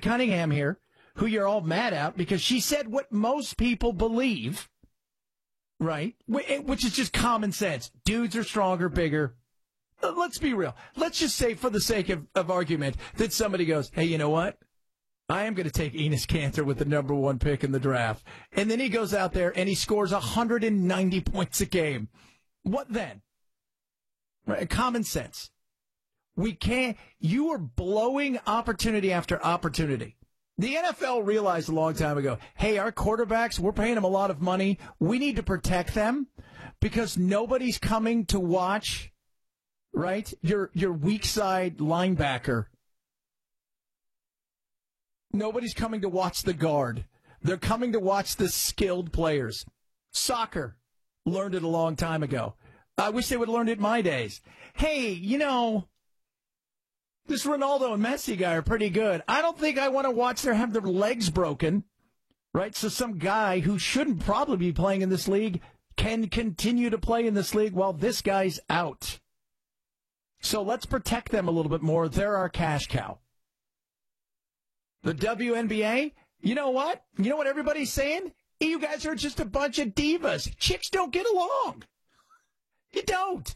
Cunningham here, who you're all mad at because she said what most people believe, right? Which is just common sense. Dudes are stronger, bigger. Let's be real. Let's just say, for the sake of argument, that somebody goes, hey, you know what? I am going to take Enes Kanter with the number 1 pick in the draft. And then he goes out there and he scores 190 points a game. What then? Right? Common sense. We can't. You are blowing opportunity after opportunity. The NFL realized a long time ago, hey, our quarterbacks, we're paying them a lot of money. We need to protect them because nobody's coming to watch, right, your weak side linebacker. Nobody's coming to watch the guard. They're coming to watch the skilled players. Soccer learned it a long time ago. I wish they would have learned it in my days. Hey, you know, this Ronaldo and Messi guy are pretty good. I don't think I want to watch them have their legs broken, right? So some guy who shouldn't probably be playing in this league can continue to play in this league while this guy's out. So let's protect them a little bit more. They're our cash cow. The WNBA, you know what? You know what everybody's saying? You guys are just a bunch of divas. Chicks don't get along. You don't.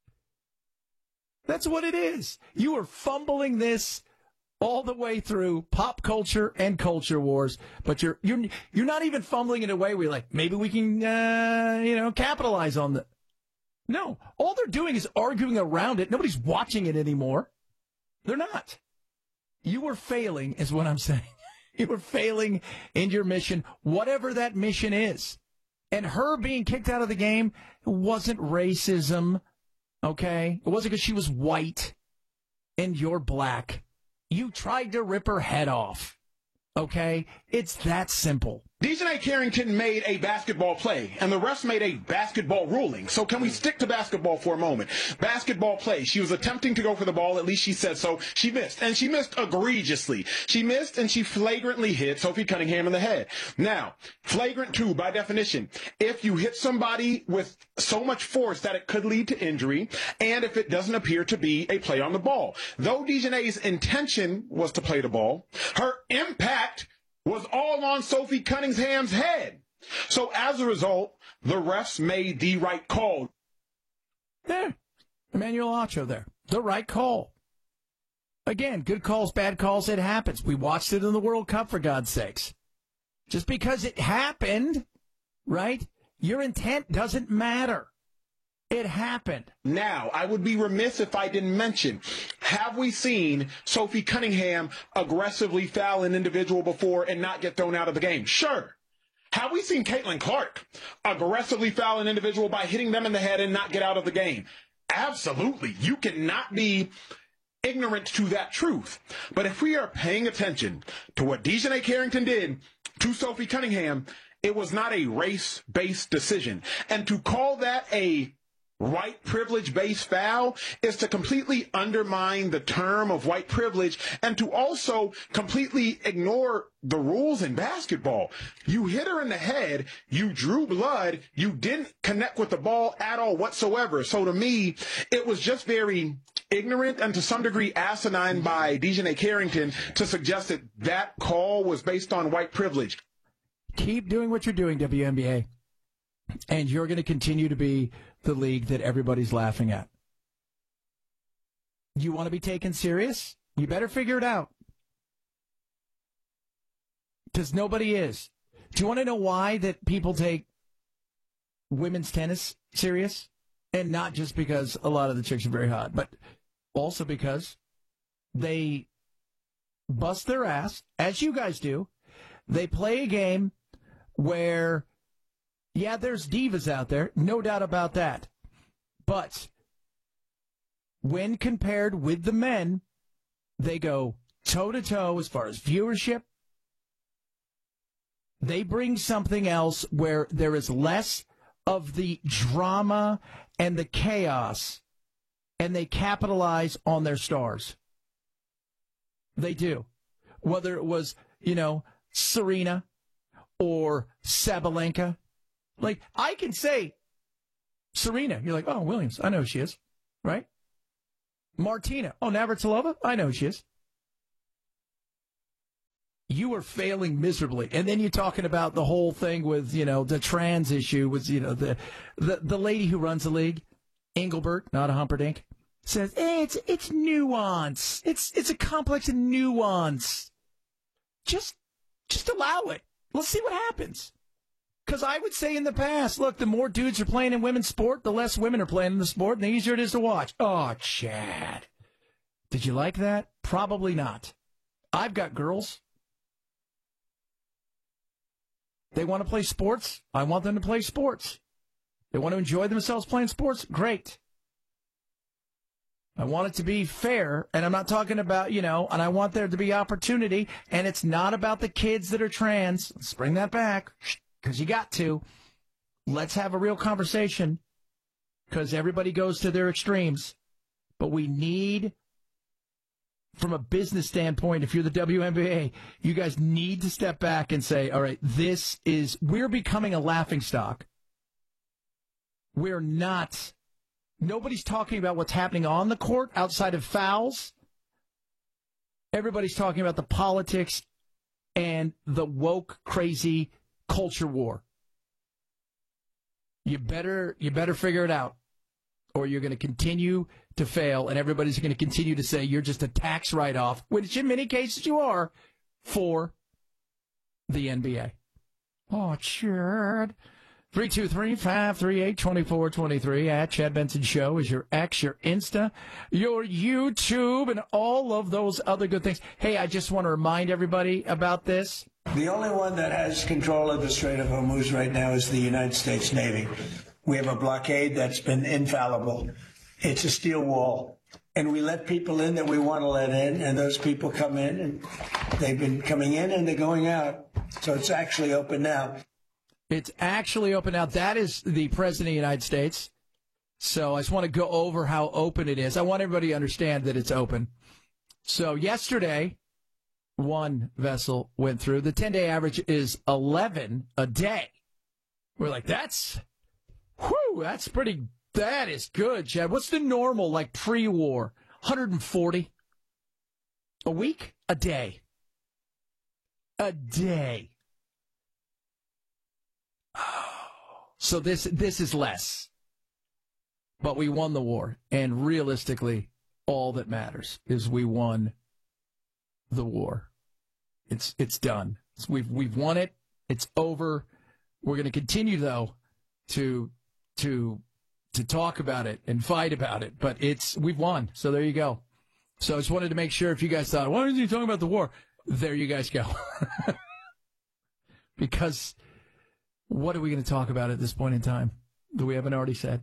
That's what it is. You are fumbling this all the way through pop culture and culture wars, but you're not even fumbling in a way where you're like, maybe we can, capitalize on the. No, all they're doing is arguing around it. Nobody's watching it anymore. They're not. You were failing, is what I'm saying. You were failing in your mission, whatever that mission is. And her being kicked out of the game wasn't racism, okay? It wasn't because she was white and you're black. You tried to rip her head off, okay? It's that simple. Dejanay Carrington made a basketball play, and the refs made a basketball ruling. So can we stick to basketball for a moment? Basketball play. She was attempting to go for the ball. At least she said so. She missed, and she missed egregiously. She missed, and she flagrantly hit Sophie Cunningham in the head. Now, flagrant 2, by definition, if you hit somebody with so much force that it could lead to injury, and if it doesn't appear to be a play on the ball. Though Dejanay's intention was to play the ball, her impact was all on Sophie Cunningham's head. So as a result, the refs made the right call. There. Emmanuel Acho there. The right call. Again, good calls, bad calls, it happens. We watched it in the World Cup, for God's sakes. Just because it happened, right, your intent doesn't matter. It happened. Now, I would be remiss if I didn't mention, have we seen Sophie Cunningham aggressively foul an individual before and not get thrown out of the game? Sure. Have we seen Caitlin Clark aggressively foul an individual by hitting them in the head and not get out of the game? Absolutely. You cannot be ignorant to that truth. But if we are paying attention to what Dejanay Carrington did to Sophie Cunningham, it was not a race-based decision. And to call that a white privilege-based foul is to completely undermine the term of white privilege and to also completely ignore the rules in basketball. You hit her in the head, you drew blood, you didn't connect with the ball at all whatsoever. So to me, it was just very ignorant and to some degree asinine by Dejanay Carrington to suggest that that call was based on white privilege. Keep doing what you're doing, WNBA, and you're going to continue to be the league that everybody's laughing at. You want to be taken serious? You better figure it out. Because nobody is. Do you want to know why that people take women's tennis serious? And not just because a lot of the chicks are very hot, but also because they bust their ass, as you guys do. They play a game where, yeah, there's divas out there, no doubt about that. But when compared with the men, they go toe-to-toe as far as viewership. They bring something else where there is less of the drama and the chaos, and they capitalize on their stars. They do. Whether it was, Serena or Sabalenka. Like, I can say Serena. You're like, oh, Williams. I know who she is. Right? Martina. Oh, Navratilova. I know who she is. you are failing miserably. And then you're talking about the whole thing with, the trans issue with, the lady who runs the league, Engelbert, not a Humperdinck, says, hey, it's nuance. It's a complex nuance. Just allow it. Let's see what happens. Because I would say in the past, look, the more dudes are playing in women's sport, the less women are playing in the sport, and the easier it is to watch. Oh, Chad. Did you like that? Probably not. I've got girls. They want to play sports. I want them to play sports. They want to enjoy themselves playing sports. Great. I want it to be fair, and I'm not talking about, and I want there to be opportunity, and it's not about the kids that are trans. Let's bring that back, because you got to. Let's have a real conversation, because everybody goes to their extremes. But we need, from a business standpoint, if you're the WNBA, you guys need to step back and say, all right, we're becoming a laughingstock. We're not. Nobody's talking about what's happening on the court outside of fouls. Everybody's talking about the politics and the woke, crazy culture war. You better figure it out, or you're going to continue to fail, and everybody's going to continue to say you're just a tax write-off, which in many cases you are, for the NBA. Oh, Chad. 323-538-2423 at Chad Benson Show is your X, your Insta, your YouTube, and all of those other good things. Hey, I just want to remind everybody about this. The only one that has control of the Strait of Hormuz right now is the United States Navy. We have a blockade that's been infallible. It's a steel wall. And we let people in that we want to let in, and those people come in, and they've been coming in and they're going out. So it's actually open now. It's actually open now. That is the President of the United States. So I just want to go over how open it is. I want everybody to understand that it's open. So yesterday, one vessel went through. The 10-day average is 11 a day. We're like, that is good, Chad. What's the normal, like pre-war? 140 a week? A day. A day. So this is less. But we won the war. And realistically, all that matters is we won the war. It's done. We've won it. It's over. We're going to continue, though, to talk about it and fight about it. But we've won. So there you go. So I just wanted to make sure if you guys thought, why is he talking about the war? There you guys go. Because what are we going to talk about at this point in time that we haven't already said?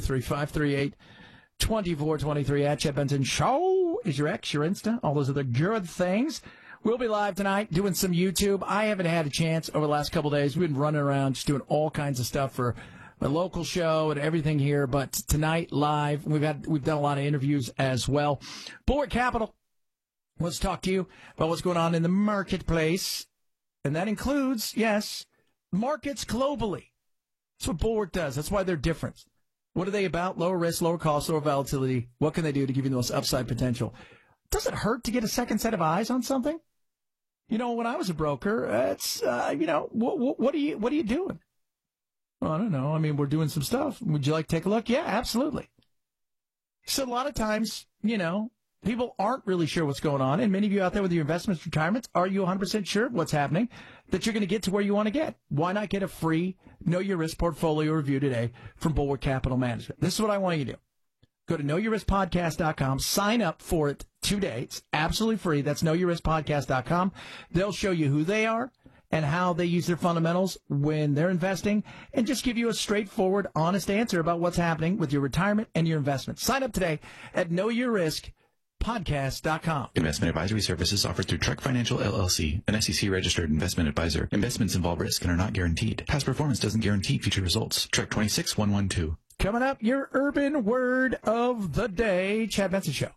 323-538-2423 at Chad Benson Show is your X, your Insta, all those other good things. We'll be live tonight doing some YouTube. I haven't had a chance over the last couple of days. We've been running around just doing all kinds of stuff for a local show and everything here. But tonight, live, we've done a lot of interviews as well. Bulwark Capital, let's talk to you about what's going on in the marketplace. And that includes, yes, markets globally. That's what Bulwark does. That's why they're different. What are they about? Lower risk, lower cost, lower volatility. What can they do to give you the most upside potential? Does it hurt to get a second set of eyes on something? When I was a broker, it's, what are you doing? Well, I don't know. I mean, we're doing some stuff. Would you like to take a look? Yeah, absolutely. So a lot of times, people aren't really sure what's going on. And many of you out there with your investments, retirements, are you 100% sure of what's happening, that you're going to get to where you want to get? Why not get a free Know Your Risk portfolio review today from Bulwark Capital Management? This is what I want you to do. Go to knowyourriskpodcast.com. Sign up for it today. It's absolutely free. That's knowyourriskpodcast.com. They'll show you who they are and how they use their fundamentals when they're investing, and just give you a straightforward, honest answer about what's happening with your retirement and your investments. Sign up today at knowyourriskpodcast.com. Investment advisory services offered through Trek Financial LLC, an SEC-registered investment advisor. Investments involve risk and are not guaranteed. Past performance doesn't guarantee future results. Trek 26112. Coming up, your urban word of the day, Chad Benson Show.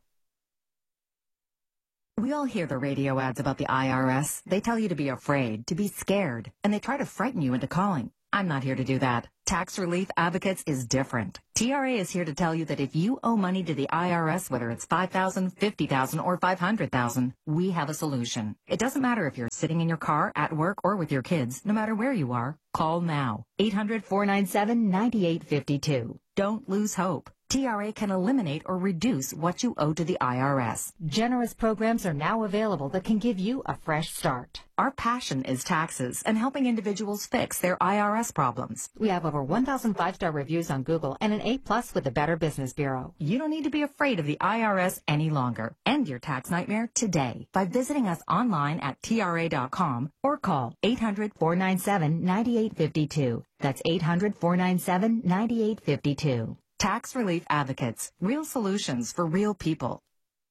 We all hear the radio ads about the IRS. They tell you to be afraid, to be scared, and they try to frighten you into calling. I'm not here to do that. Tax Relief Advocates is different. TRA is here to tell you that if you owe money to the IRS, whether it's $5,000, $50,000, or $500,000, we have a solution. It doesn't matter if you're sitting in your car, at work, or with your kids. No matter where you are, call now. 800-497-9852. Don't lose hope. TRA can eliminate or reduce what you owe to the IRS. Generous programs are now available that can give you a fresh start. Our passion is taxes and helping individuals fix their IRS problems. We have over 1,000 5-star reviews on Google and an A+ with the Better Business Bureau. You don't need to be afraid of the IRS any longer. End your tax nightmare today by visiting us online at TRA.com or call 800-497-9852. That's 800-497-9852. Tax Relief Advocates. Real solutions for real people.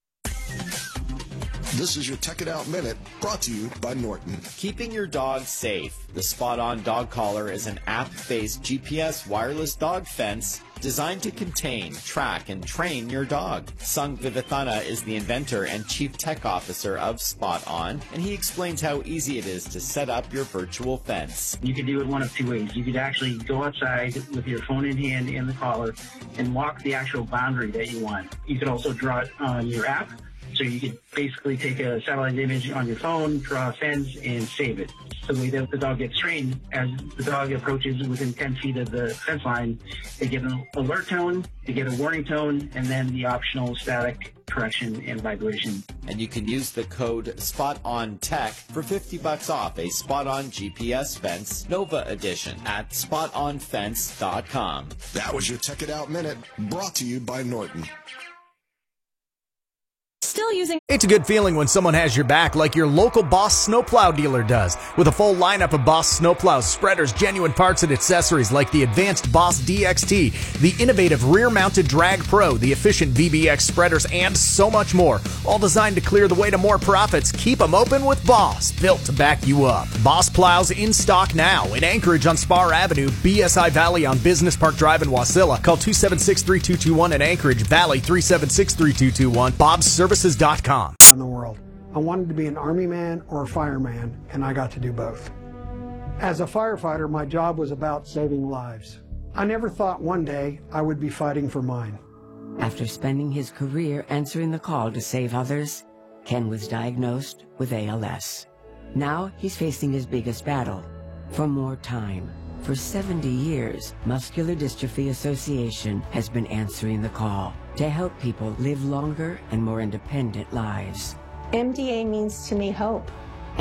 This is your Tech It Out Minute, brought to you by Norton. Keeping your dog safe. The Spot On Dog Collar is an app-based GPS wireless dog fence designed to contain, track, and train your dog. Sung Vivathana is the inventor and chief tech officer of Spot On, and he explains how easy it is to set up your virtual fence. You could do it one of two ways. You could actually go outside with your phone in hand in the collar and walk the actual boundary that you want. You could also draw it on your app. So you could basically take a satellite image on your phone, draw a fence, and save it. So the way that the dog gets trained, as the dog approaches within 10 feet of the fence line, they get an alert tone, they get a warning tone, and then the optional static correction and vibration. And you can use the code SPOTONTECH for $50 off a Spot On GPS fence Nova edition at SpotOnFence.com. That was your Tech It Out Minute, brought to you by Norton. Still using. It's a good feeling when someone has your back like your local Boss snowplow dealer does. With a full lineup of Boss snowplows, spreaders, genuine parts, and accessories like the advanced Boss DXT, the innovative rear-mounted Drag Pro, the efficient VBX spreaders, and so much more. All designed to clear the way to more profits. Keep them open with Boss, built to back you up. Boss plows in stock now in Anchorage on Spar Avenue, BSI Valley on Business Park Drive in Wasilla. Call 276-3221 in Anchorage, Valley 376-3221. BobServices.com. In the world. I wanted to be an Army man or a fireman, and I got to do both. As a firefighter, my job was about saving lives. I never thought one day I would be fighting for mine. After spending his career answering the call to save others, Ken was diagnosed with ALS. Now he's facing his biggest battle, for more time. For 70 years, Muscular Dystrophy Association has been answering the call to help people live longer and more independent lives. MDA means to me hope.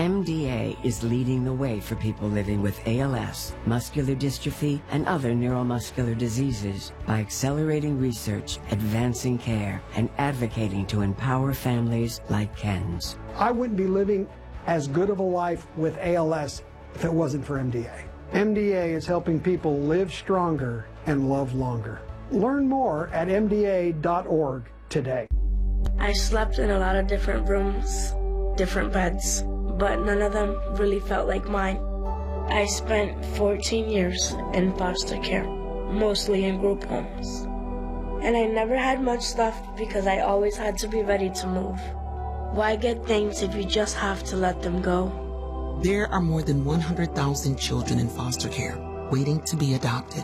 MDA is leading the way for people living with ALS, muscular dystrophy, and other neuromuscular diseases by accelerating research, advancing care, and advocating to empower families like Ken's. I wouldn't be living as good of a life with ALS if it wasn't for MDA. MDA is helping people live stronger and love longer. Learn more at MDA.org today. I slept in a lot of different rooms, different beds, but none of them really felt like mine. I spent 14 years in foster care, mostly in group homes. And I never had much stuff because I always had to be ready to move. Why get things if you just have to let them go? There are more than 100,000 children in foster care waiting to be adopted.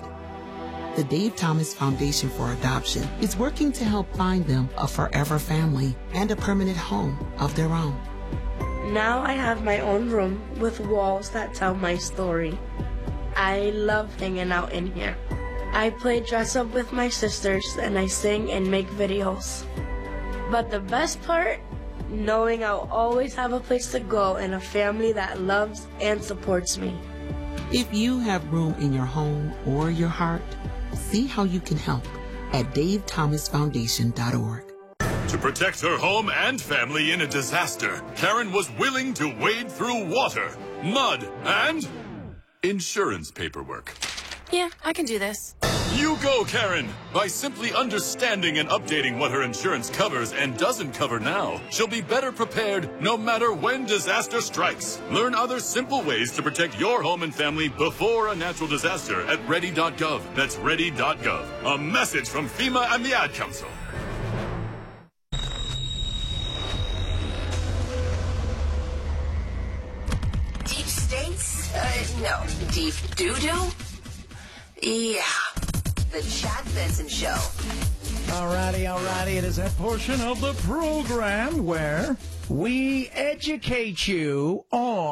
The Dave Thomas Foundation for Adoption is working to help find them a forever family and a permanent home of their own. Now I have my own room with walls that tell my story. I love hanging out in here. I play dress up with my sisters and I sing and make videos. But the best part? Knowing I'll always have a place to go and a family that loves and supports me. If you have room in your home or your heart, see how you can help at DaveThomasFoundation.org. To protect her home and family in a disaster, Karen was willing to wade through water, mud, and insurance paperwork. Yeah, I can do this. You go, Karen! By simply understanding and updating what her insurance covers and doesn't cover now, she'll be better prepared no matter when disaster strikes. Learn other simple ways to protect your home and family before a natural disaster at ready.gov. That's ready.gov. A message from FEMA and the Ad Council. Deep states? No. Deep doo-doo? Yeah, the Chad Benson Show. Alrighty. It is that portion of the program where we educate you on